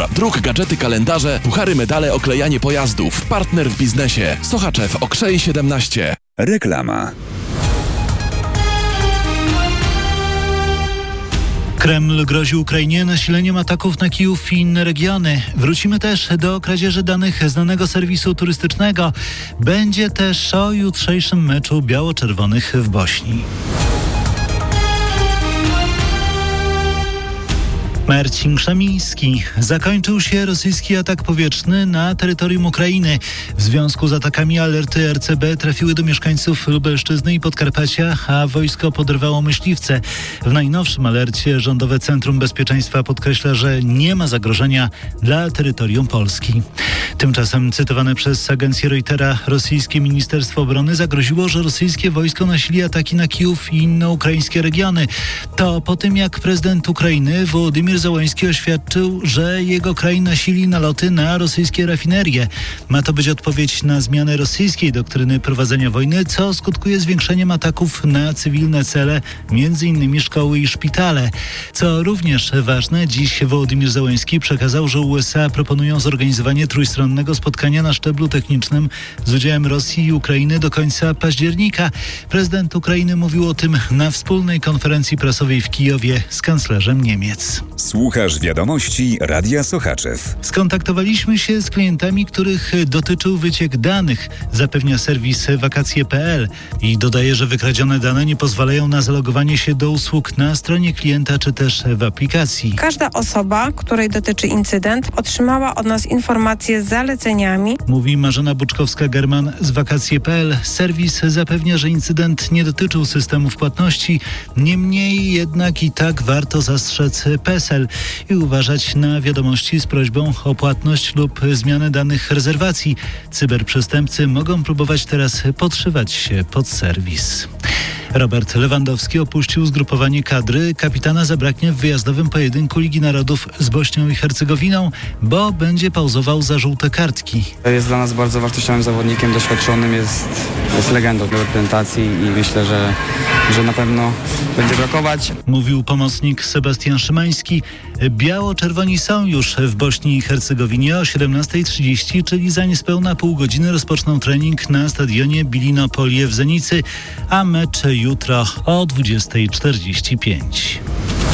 Motor. Druk, gadżety, kalendarze, puchary, medale, oklejanie pojazdów. Partner w biznesie. Sochaczew, Okrzej 17. Reklama. Kreml grozi Ukrainie nasileniem ataków na Kijów i inne regiony. Wrócimy też do kradzieży danych znanego serwisu turystycznego. Będzie też o jutrzejszym meczu biało-czerwonych w Bośni. Marcin Krzemiński. Zakończył się rosyjski atak powietrzny na terytorium Ukrainy. W związku z atakami alerty RCB trafiły do mieszkańców Lubelszczyzny i Podkarpacia, a wojsko podrywało myśliwce. W najnowszym alercie Rządowe Centrum Bezpieczeństwa podkreśla, że nie ma zagrożenia dla terytorium Polski. Tymczasem cytowane przez agencję Reutera rosyjskie Ministerstwo Obrony zagroziło, że rosyjskie wojsko nasili ataki na Kijów i inne ukraińskie regiony. To po tym, jak prezydent Ukrainy Wołodymyr Zełenski oświadczył, że jego kraj nasili naloty na rosyjskie rafinerie. Ma to być odpowiedź na zmianę rosyjskiej doktryny prowadzenia wojny, co skutkuje zwiększeniem ataków na cywilne cele, m.in. szkoły i szpitale. Co również ważne, dziś Wołodymyr Zełenski przekazał, że USA proponują zorganizowanie trójstronnego spotkania na szczeblu technicznym z udziałem Rosji i Ukrainy do końca października. Prezydent Ukrainy mówił o tym na wspólnej konferencji prasowej w Kijowie z kanclerzem Niemiec. Słuchasz wiadomości Radia Sochaczew. Skontaktowaliśmy się z klientami, których dotyczył wyciek danych, zapewnia serwis wakacje.pl i dodaje, że wykradzione dane nie pozwalają na zalogowanie się do usług na stronie klienta czy też w aplikacji. Każda osoba, której dotyczy incydent, otrzymała od nas informacje z zaleceniami. Mówi Marzena Buczkowska-German z wakacje.pl. Serwis zapewnia, że incydent nie dotyczył systemów płatności, niemniej jednak i tak warto zastrzec PESEL i uważać na wiadomości z prośbą o płatność lub zmianę danych rezerwacji. Cyberprzestępcy mogą próbować teraz podszywać się pod serwis. Robert Lewandowski opuścił zgrupowanie kadry. Kapitana zabraknie w wyjazdowym pojedynku Ligi Narodów z Bośnią i Hercegowiną, bo będzie pauzował za żółte kartki. Jest dla nas bardzo wartościowym zawodnikiem, doświadczonym, jest legendą reprezentacji i myślę, że na pewno będzie brakować. Mówił pomocnik Sebastian Szymański. Biało-czerwoni są już w Bośni i Hercegowinie o 17:30, czyli za niespełna pół godziny rozpoczną trening na stadionie Bilino Polje w Zenicy, a mecz jutro o 20:45.